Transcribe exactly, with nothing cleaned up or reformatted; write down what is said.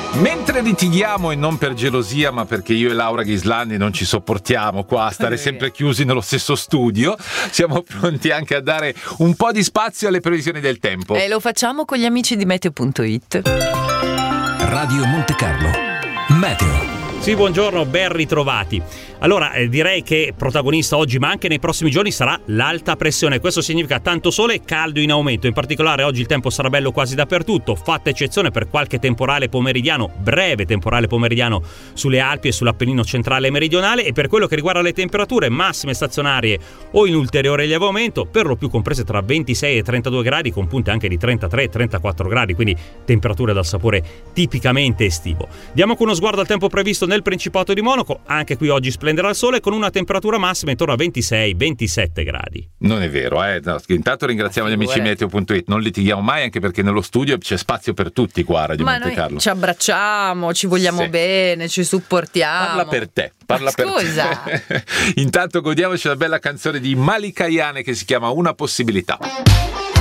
Mentre litighiamo, e non per gelosia ma perché io e Laura Ghislandi non ci sopportiamo qua a stare sempre chiusi nello stesso studio, siamo pronti anche a dare un po' di spazio alle previsioni del tempo. E lo facciamo con gli amici di meteo punto it. Radio Monte Carlo Meteo. Sì, buongiorno, ben ritrovati. Allora, eh, direi che protagonista oggi, ma anche nei prossimi giorni, sarà l'alta pressione. Questo significa tanto sole e caldo in aumento. In particolare oggi il tempo sarà bello quasi dappertutto, fatta eccezione per qualche temporale pomeridiano, breve temporale pomeridiano sulle Alpi e sull'Appennino centrale e meridionale. E per quello che riguarda le temperature massime stazionarie o in ulteriore lieve aumento, per lo più comprese tra ventisei e trentadue gradi, con punte anche di trentatré trentaquattro gradi, quindi temperature dal sapore tipicamente estivo. Diamo con uno sguardo al tempo previsto nel Principato di Monaco. Anche qui oggi splenderà il sole con una temperatura massima intorno a ventisei ventisette gradi. Non è vero, eh? No, intanto ringraziamo gli amici di meteo punto it, non litighiamo mai, anche perché nello studio c'è spazio per tutti qua a Radio Ma Monte Carlo. Noi ci abbracciamo, ci vogliamo Sì. bene, ci supportiamo. Parla per te, parla per Scusa. te. Intanto godiamoci una bella canzone di Malika Ayane che si chiama Una possibilità.